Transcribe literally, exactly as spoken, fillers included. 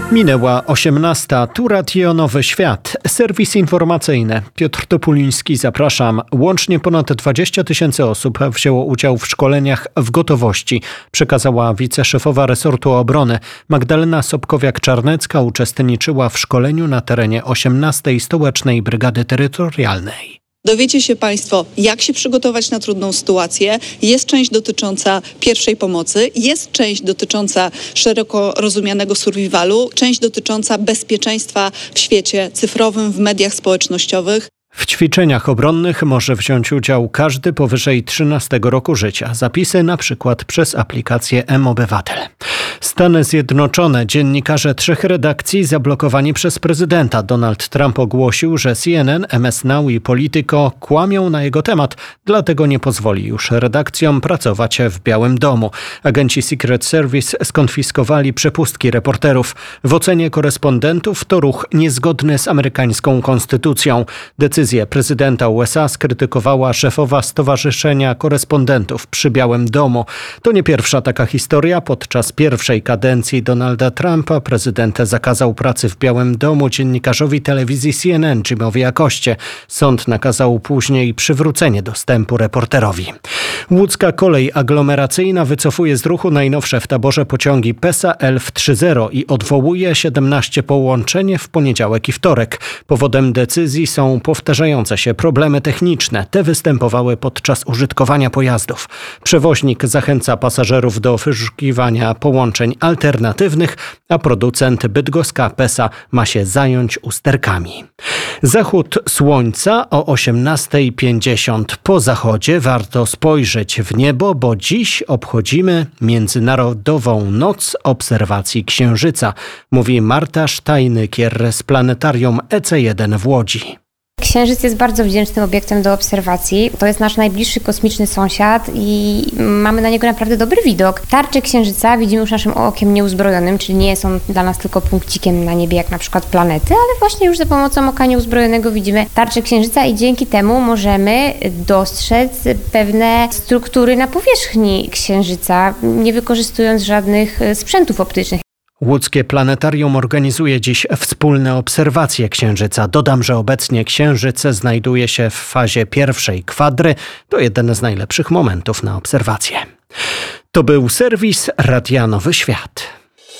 Minęła osiemnasta. Tu Radio Nowy Świat. Serwis informacyjny. Piotr Topuliński, zapraszam. Łącznie ponad dwadzieścia tysięcy osób wzięło udział w szkoleniach w gotowości, przekazała wiceszefowa resortu obrony. Magdalena Sobkowiak-Czarnecka uczestniczyła w szkoleniu na terenie osiemnastej Stołecznej Brygady Terytorialnej. Dowiecie się Państwo, jak się przygotować na trudną sytuację. Jest część dotycząca pierwszej pomocy, jest część dotycząca szeroko rozumianego survivalu, część dotycząca bezpieczeństwa w świecie cyfrowym, w mediach społecznościowych. W ćwiczeniach obronnych może wziąć udział każdy powyżej trzynastego roku życia. Zapisy na przykład przez aplikację M-Obywatel. Stany Zjednoczone. Dziennikarze trzech redakcji zablokowani przez prezydenta. Donald Trump ogłosił, że C N N, M S Now i Politico kłamią na jego temat, dlatego nie pozwoli już redakcjom pracować w Białym Domu. Agenci Secret Service skonfiskowali przepustki reporterów. W ocenie korespondentów to ruch niezgodny z amerykańską konstytucją. Decyzję prezydenta U S A skrytykowała szefowa Stowarzyszenia Korespondentów przy Białym Domu. To nie pierwsza taka historia. Podczas pierwszej kadencji Donalda Trumpa prezydent zakazał pracy w Białym Domu dziennikarzowi telewizji C N N Jimowi Acoście. Sąd nakazał później przywrócenie dostępu reporterowi. Łódzka kolej aglomeracyjna wycofuje z ruchu najnowsze w taborze pociągi PESA Elf trzy zero i odwołuje siedemnaście połączeń w poniedziałek i wtorek. Powodem decyzji są powtarzające się problemy techniczne. Te występowały podczas użytkowania pojazdów. Przewoźnik zachęca pasażerów do wyszukiwania połączeń alternatywnych, a producent bydgoska PESA ma się zająć usterkami. Zachód słońca o osiemnasta pięćdziesiąt. Po zachodzie warto spojrzeć w niebo, bo dziś obchodzimy Międzynarodową Noc Obserwacji Księżyca, mówi Marta Sztajnykier z planetarium E C jeden w Łodzi. Księżyc jest bardzo wdzięcznym obiektem do obserwacji. To jest nasz najbliższy kosmiczny sąsiad i mamy na niego naprawdę dobry widok. Tarcze Księżyca widzimy już naszym okiem nieuzbrojonym, czyli nie są dla nas tylko punkcikiem na niebie, jak na przykład planety, ale właśnie już za pomocą oka nieuzbrojonego widzimy tarcze Księżyca i dzięki temu możemy dostrzec pewne struktury na powierzchni Księżyca, nie wykorzystując żadnych sprzętów optycznych. Łódzkie Planetarium organizuje dziś wspólne obserwacje Księżyca. Dodam, że obecnie Księżyc znajduje się w fazie pierwszej kwadry. To jeden z najlepszych momentów na obserwacje. To był serwis Radia Nowy Świat.